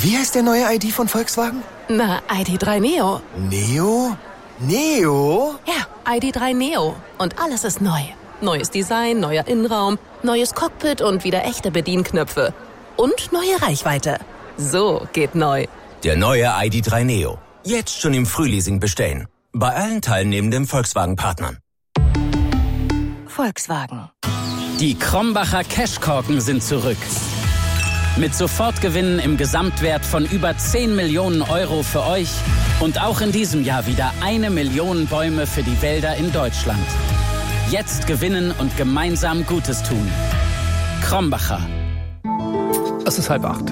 Wie heißt der neue ID von Volkswagen? Na, ID.3 Neo. Neo? Neo? Ja, ID.3 Neo. Und alles ist neu. Neues Design, neuer Innenraum, neues Cockpit und wieder echte Bedienknöpfe. Und neue Reichweite. So geht neu. Der neue ID.3 Neo. Jetzt schon im Frühleasing bestellen. Bei allen teilnehmenden Volkswagen-Partnern. Volkswagen. Die Krombacher Cashkorken sind zurück. Mit Sofortgewinnen im Gesamtwert von über 10 Millionen Euro für euch und auch in diesem Jahr wieder 1 Million Bäume für die Wälder in Deutschland. Jetzt gewinnen und gemeinsam Gutes tun. Krombacher. Es ist 7:30.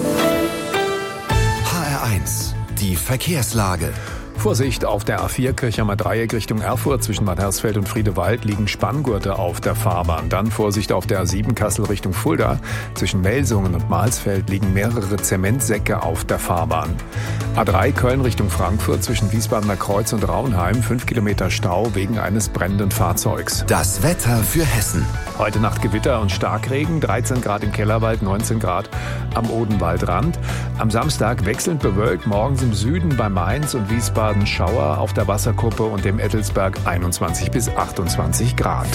HR1, die Verkehrslage. Vorsicht, auf der A4 Kirchheimer Dreieck Richtung Erfurt zwischen Bad Hersfeld und Friedewald liegen Spanngurte auf der Fahrbahn. Dann Vorsicht auf der A7 Kassel Richtung Fulda. Zwischen Melsungen und Mahlsfeld liegen mehrere Zementsäcke auf der Fahrbahn. A3 Köln Richtung Frankfurt zwischen Wiesbadener Kreuz und Raunheim. 5 Kilometer Stau wegen eines brennenden Fahrzeugs. Das Wetter für Hessen. Heute Nacht Gewitter und Starkregen, 13 Grad im Kellerwald, 19 Grad am Odenwaldrand. Am Samstag wechselnd bewölkt, morgens im Süden bei Mainz und Wiesbaden Schauer, auf der Wasserkuppe und dem Ettelsberg 21 bis 28 Grad.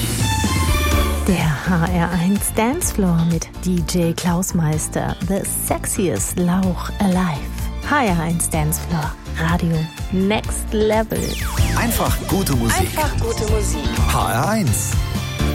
Der HR1 Dancefloor mit DJ Klaus Meister, the sexiest Lauch alive. HR1 Dancefloor, Radio Next Level. Einfach gute Musik. Einfach gute Musik. HR1.